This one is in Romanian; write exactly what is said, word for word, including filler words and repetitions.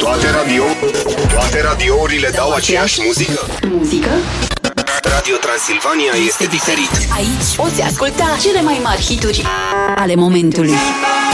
Toate radio Toate radiourile dau aceeași muzică. Muzică? Radio Transilvania este diferit. Aici poți asculta cele mai mari hituri ale momentului.